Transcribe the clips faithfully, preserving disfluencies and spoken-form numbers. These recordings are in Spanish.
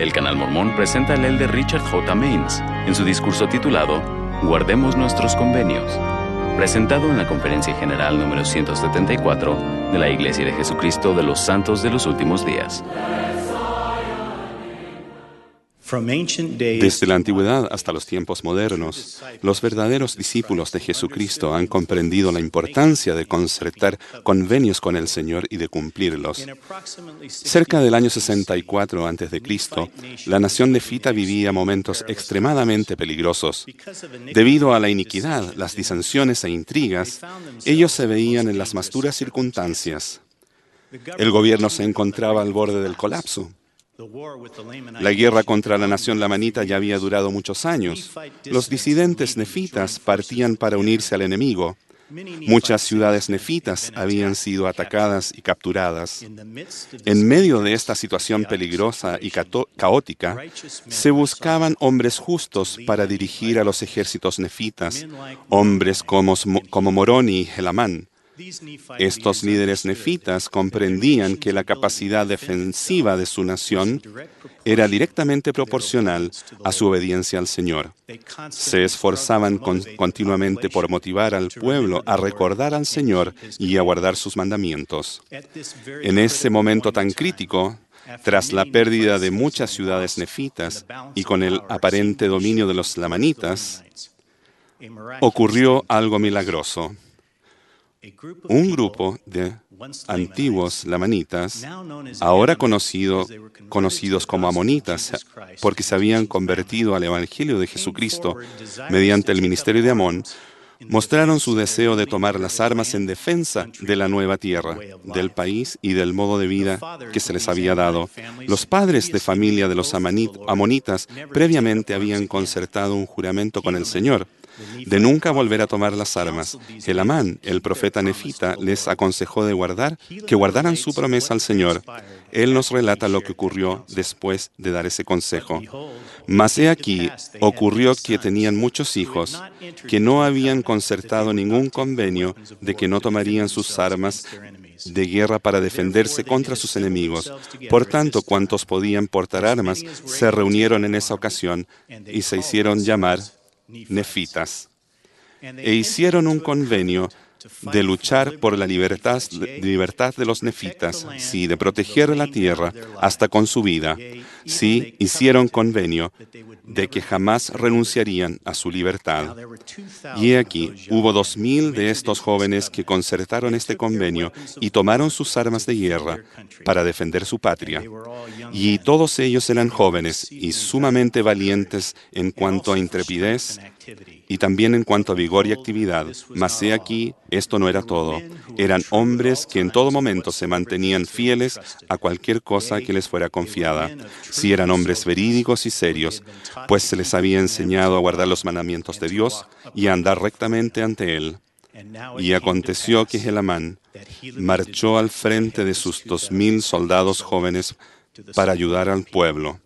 El Canal Mormón presenta al elder Richard J. Maines en su discurso titulado Guardemos nuestros convenios, presentado en la Conferencia General número ciento setenta y cuatro de la Iglesia de Jesucristo de los Santos de los Últimos Días. Desde la antigüedad hasta los tiempos modernos, los verdaderos discípulos de Jesucristo han comprendido la importancia de concertar convenios con el Señor y de cumplirlos. Cerca del año sesenta y cuatro antes de Cristo, la nación nefita vivía momentos extremadamente peligrosos. Debido a la iniquidad, las disensiones e intrigas, ellos se veían en las más duras circunstancias. El gobierno se encontraba al borde del colapso. La guerra contra la nación lamanita ya había durado muchos años. Los disidentes nefitas partían para unirse al enemigo. Muchas ciudades nefitas habían sido atacadas y capturadas. En medio de esta situación peligrosa y caótica, se buscaban hombres justos para dirigir a los ejércitos nefitas, hombres como, como Moroni y Helamán. Estos líderes nefitas comprendían que la capacidad defensiva de su nación era directamente proporcional a su obediencia al Señor. Se esforzaban con, continuamente por motivar al pueblo a recordar al Señor y a guardar sus mandamientos. En ese momento tan crítico, tras la pérdida de muchas ciudades nefitas y con el aparente dominio de los lamanitas, ocurrió algo milagroso. Un grupo de antiguos lamanitas, ahora conocido, conocidos como amonitas, porque se habían convertido al Evangelio de Jesucristo mediante el ministerio de Amón, mostraron su deseo de tomar las armas en defensa de la nueva tierra, del país y del modo de vida que se les había dado. Los padres de familia de los amonitas previamente habían concertado un juramento con el Señor de nunca volver a tomar las armas. Helamán, el profeta nefita, les aconsejó de guardar, que guardaran su promesa al Señor. Él nos relata lo que ocurrió después de dar ese consejo. Mas he aquí, ocurrió que tenían muchos hijos, que no habían concertado ningún convenio de que no tomarían sus armas de guerra para defenderse contra sus enemigos. Por tanto, cuantos podían portar armas, se reunieron en esa ocasión y se hicieron llamar nefitas, e hicieron un convenio de luchar por la libertad, libertad de los nefitas, sí, de proteger la tierra hasta con su vida. Sí, hicieron convenio de que jamás renunciarían a su libertad. Y he aquí, hubo dos mil de estos jóvenes que concertaron este convenio y tomaron sus armas de guerra para defender su patria. Y todos ellos eran jóvenes y sumamente valientes en cuanto a intrepidez y también en cuanto a vigor y actividad. Mas he aquí, esto no era todo. Eran hombres que en todo momento se mantenían fieles a cualquier cosa que les fuera confiada. Si eran hombres verídicos y serios, pues se les había enseñado a guardar los mandamientos de Dios y a andar rectamente ante Él. Y aconteció que Helamán marchó al frente de sus dos mil soldados jóvenes para ayudar al pueblo.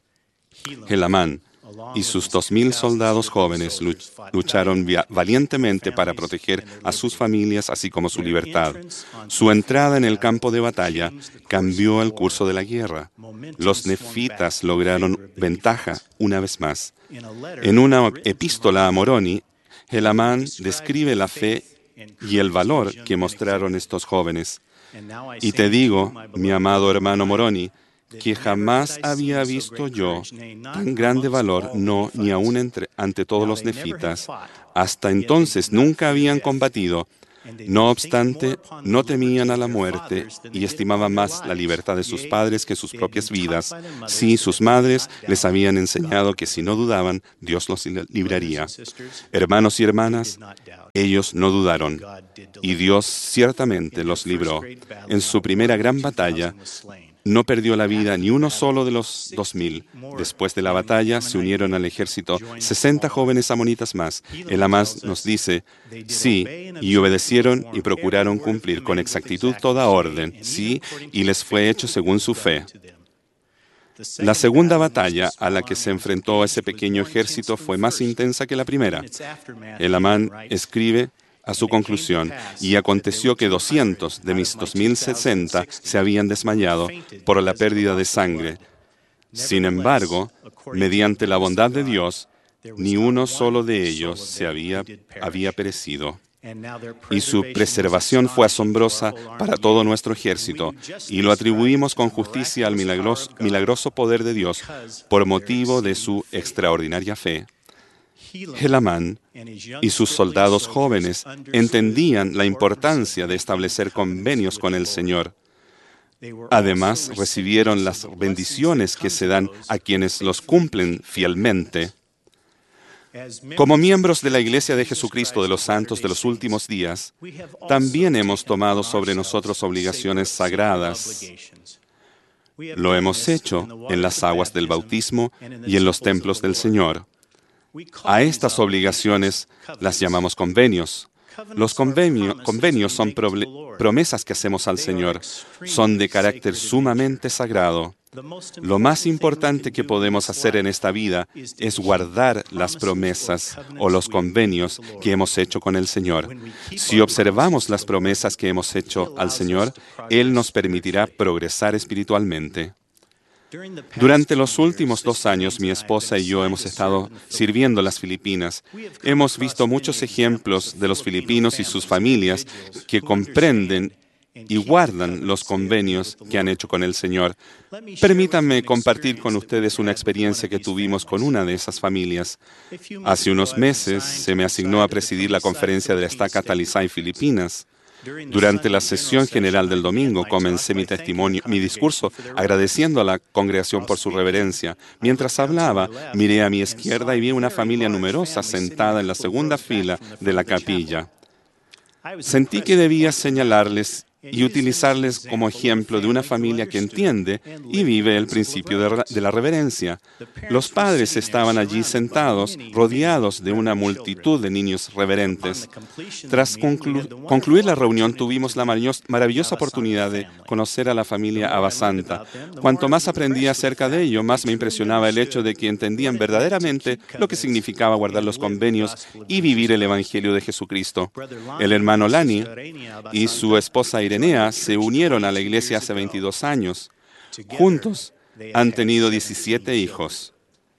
Helamán y sus dos mil soldados jóvenes lucharon valientemente para proteger a sus familias, así como su libertad. Su entrada en el campo de batalla cambió el curso de la guerra. Los nefitas lograron ventaja una vez más. En una epístola a Moroni, Helamán describe la fe y el valor que mostraron estos jóvenes. Y te digo, mi amado hermano Moroni, que jamás había visto yo tan grande valor, no, ni aún entre, ante todos los nefitas. Hasta entonces nunca habían combatido. No obstante, no temían a la muerte y estimaban más la libertad de sus padres que sus propias vidas. Sí, sus madres les habían enseñado que si no dudaban, Dios los libraría. Hermanos y hermanas, ellos no dudaron, y Dios ciertamente los libró. En su primera gran batalla, no perdió la vida ni uno solo de los dos mil. Después de la batalla se unieron al ejército sesenta jóvenes amonitas más. Helamán nos dice, sí, y obedecieron y procuraron cumplir con exactitud toda orden, sí, y les fue hecho según su fe. La segunda batalla a la que se enfrentó ese pequeño ejército fue más intensa que la primera. Helamán escribe a su conclusión, y aconteció que doscientos de mis dos mil sesenta se habían desmayado por la pérdida de sangre, Sin embargo, mediante la bondad de Dios, ni uno solo de ellos se había, había perecido. Y su preservación fue asombrosa para todo nuestro ejército, y lo atribuimos con justicia al milagroso, milagroso poder de Dios por motivo de su extraordinaria fe. Helamán y sus soldados jóvenes entendían la importancia de establecer convenios con el Señor. Además, recibieron las bendiciones que se dan a quienes los cumplen fielmente. Como miembros de la Iglesia de Jesucristo de los Santos de los Últimos Días, también hemos tomado sobre nosotros obligaciones sagradas. Lo hemos hecho en las aguas del bautismo y en los templos del Señor. A estas obligaciones las llamamos convenios. Los convenio, convenios son promesas que hacemos al Señor. Son de carácter sumamente sagrado. Lo más importante que podemos hacer en esta vida es guardar las promesas o los convenios que hemos hecho con el Señor. Si observamos las promesas que hemos hecho al Señor, Él nos permitirá progresar espiritualmente. Durante los últimos dos años, mi esposa y yo hemos estado sirviendo a las Filipinas. Hemos visto muchos ejemplos de los filipinos y sus familias que comprenden y guardan los convenios que han hecho con el Señor. Permítanme compartir con ustedes una experiencia que tuvimos con una de esas familias. Hace unos meses se me asignó a presidir la conferencia de la Estaca Talisay, Filipinas. Durante la sesión general del domingo comencé mi testimonio, mi discurso agradeciendo a la congregación por su reverencia. Mientras hablaba, miré a mi izquierda y vi una familia numerosa sentada en la segunda fila de la capilla. Sentí que debía señalarles y utilizarles como ejemplo de una familia que entiende y vive el principio de, de la reverencia. Los padres estaban allí sentados, rodeados de una multitud de niños reverentes. Tras conclu concluir la reunión, tuvimos la maravillosa oportunidad de conocer a la familia Abasanta. Cuanto más aprendía acerca de ello, más me impresionaba el hecho de que entendían verdaderamente lo que significaba guardar los convenios y vivir el Evangelio de Jesucristo. El hermano Lani y su esposa Irenea se unieron a la iglesia hace veintidós años. Juntos han tenido diecisiete hijos,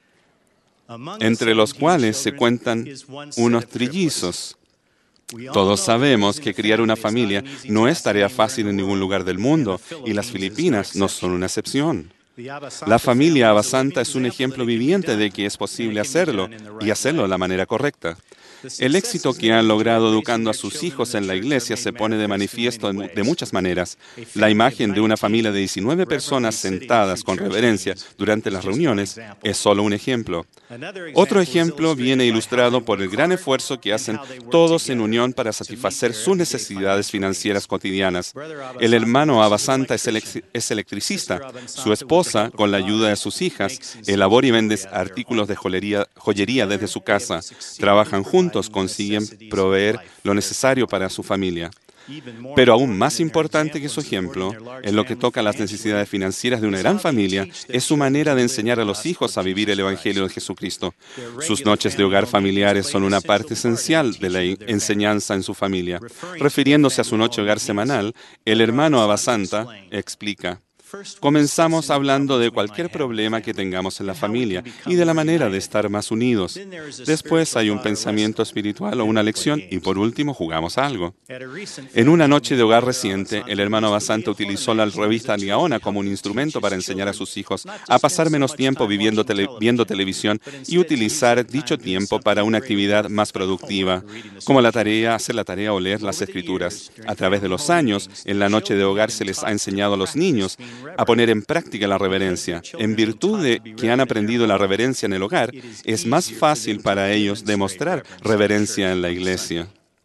entre los cuales se cuentan unos trillizos. Todos sabemos que criar una familia no es tarea fácil en ningún lugar del mundo, y las Filipinas no son una excepción. La familia Abasanta es un ejemplo viviente de que es posible hacerlo, y hacerlo de la manera correcta. El éxito que han logrado educando a sus hijos en la iglesia se pone de manifiesto de muchas maneras. La imagen de una familia de diecinueve personas sentadas con reverencia durante las reuniones es solo un ejemplo. Otro ejemplo viene ilustrado por el gran esfuerzo que hacen todos en unión para satisfacer sus necesidades financieras cotidianas. El hermano Abasanta es, elec es electricista. Su esposa, con la ayuda de sus hijas, elabora y vende artículos de joyería, joyería desde su casa. Trabajan juntos, consiguen proveer lo necesario para su familia. Pero aún más importante que su ejemplo, en lo que toca a las necesidades financieras de una gran familia, es su manera de enseñar a los hijos a vivir el Evangelio de Jesucristo. Sus noches de hogar familiares son una parte esencial de la enseñanza en su familia. Refiriéndose a su noche de hogar semanal, el hermano Abasanta explica: comenzamos hablando de cualquier problema que tengamos en la familia y de la manera de estar más unidos. Después hay un pensamiento espiritual o una lección y por último jugamos algo. En una noche de hogar reciente, el hermano Abasanta utilizó la revista Ligaona como un instrumento para enseñar a sus hijos a pasar menos tiempo viviendo tele viendo televisión y utilizar dicho tiempo para una actividad más productiva, como la tarea, hacer la tarea o leer las Escrituras. A través de los años, en la noche de hogar se les ha enseñado a los niños a poner en práctica la reverencia. En virtud de que han aprendido la reverencia en el hogar, es más fácil para ellos demostrar reverencia en la iglesia.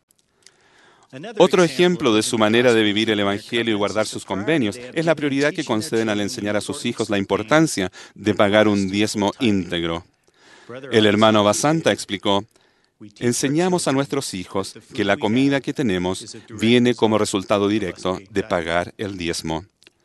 Otro ejemplo de su manera de vivir el Evangelio y guardar sus convenios es la prioridad que conceden al enseñar a sus hijos la importancia de pagar un diezmo íntegro. El hermano Abasanta explicó: enseñamos a nuestros hijos que la comida que tenemos viene como resultado directo de pagar el diezmo.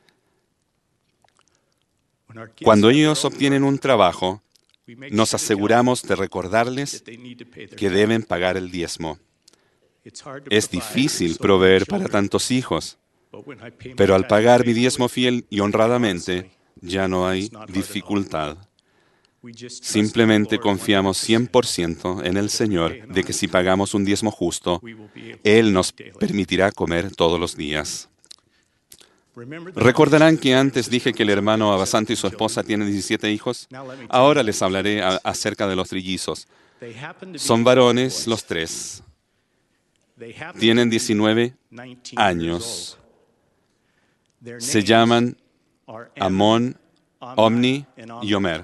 Cuando ellos obtienen un trabajo, nos aseguramos de recordarles que deben pagar el diezmo. Es difícil proveer para tantos hijos, pero al pagar mi diezmo fiel y honradamente, ya no hay dificultad. Simplemente confiamos cien por ciento en el Señor de que si pagamos un diezmo justo, Él nos permitirá comer todos los días. Recordarán que antes dije que el hermano Abasanta y su esposa tienen diecisiete hijos. Ahora les hablaré a- acerca de los trillizos. Son varones los tres. Tienen diecinueve años. Se llaman Amón, Omni y Omer.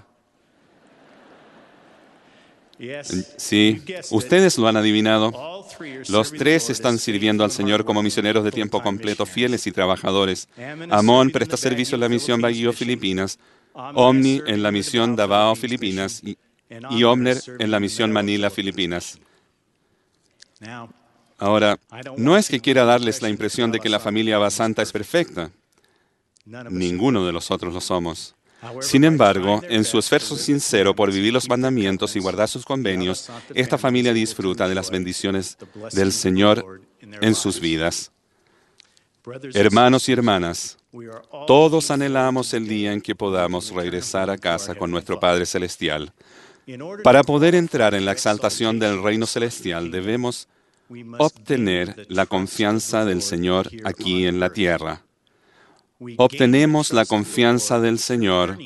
Sí, ustedes lo han adivinado. Los tres están sirviendo al Señor como misioneros de tiempo completo, fieles y trabajadores. Amón presta servicio en la misión Baguio, Filipinas. Omni en la misión Davao, Filipinas. Y, y Omner en la misión Manila, Filipinas. Ahora, no es que quiera darles la impresión de que la familia Abasanta es perfecta. Ninguno de los otros lo somos. Sin embargo, en su esfuerzo sincero por vivir los mandamientos y guardar sus convenios, esta familia disfruta de las bendiciones del Señor en sus vidas. Hermanos y hermanas, todos anhelamos el día en que podamos regresar a casa con nuestro Padre Celestial. Para poder entrar en la exaltación del reino celestial, debemos obtener la confianza del Señor aquí en la tierra. Obtenemos la confianza del Señor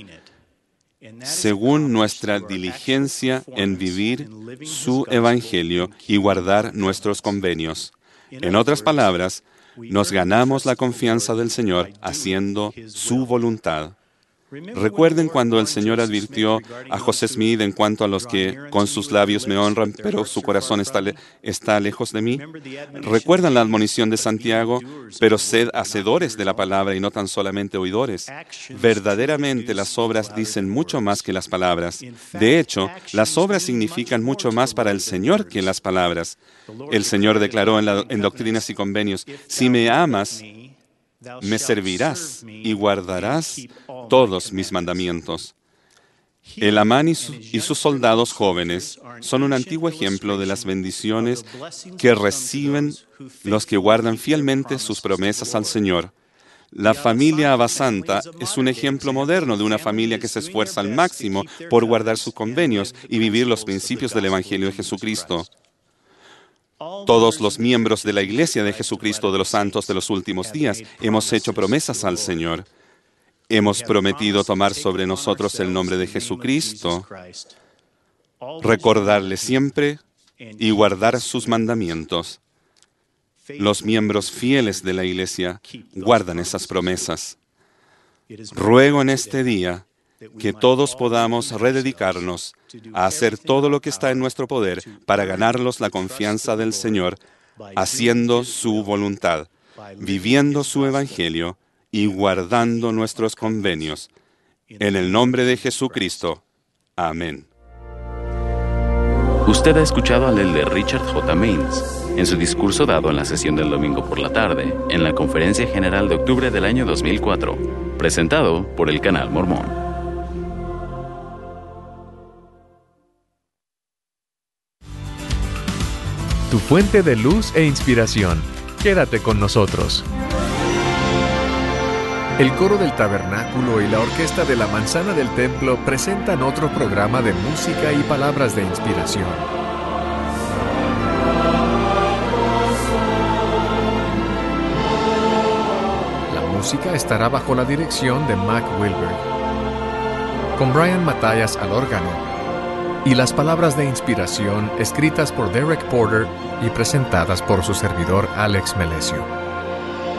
según nuestra diligencia en vivir su evangelio y guardar nuestros convenios. En otras palabras, nos ganamos la confianza del Señor haciendo su voluntad. Recuerden cuando el Señor advirtió a José Smith en cuanto a los que con sus labios me honran, pero su corazón está, le- está lejos de mí. ¿Recuerdan la admonición de Santiago? Pero sed hacedores de la palabra y no tan solamente oidores. Verdaderamente las obras dicen mucho más que las palabras. De hecho, las obras significan mucho más para el Señor que las palabras. El Señor declaró en, la- en Doctrinas y Convenios, si me amas, me servirás y guardarás todos mis mandamientos. El Amán y, su- y sus soldados jóvenes son un antiguo ejemplo de las bendiciones que reciben los que guardan fielmente sus promesas al Señor. La familia Abasanta es un ejemplo moderno de una familia que se esfuerza al máximo por guardar sus convenios y vivir los principios del Evangelio de Jesucristo. Todos los miembros de la Iglesia de Jesucristo de los Santos de los últimos días hemos hecho promesas al Señor. Hemos prometido tomar sobre nosotros el nombre de Jesucristo, recordarle siempre y guardar sus mandamientos. Los miembros fieles de la Iglesia guardan esas promesas. Ruego en este día que todos podamos rededicarnos a hacer todo lo que está en nuestro poder para ganarlos la confianza del Señor, haciendo su voluntad, viviendo su evangelio y guardando nuestros convenios. En el nombre de Jesucristo. Amén. Usted ha escuchado al elder Richard J. Maines en su discurso dado en la sesión del domingo por la tarde en la Conferencia General de octubre del año dos mil cuatro, presentado por el Canal Mormón. Tu fuente de luz e inspiración. Quédate con nosotros. El coro del tabernáculo y la orquesta de la manzana del templo presentan otro programa de música y palabras de inspiración. La música estará bajo la dirección de Mac Wilberg, con Brian Matthias al órgano, y las palabras de inspiración escritas por Derek Porter y presentadas por su servidor Alex Melesio.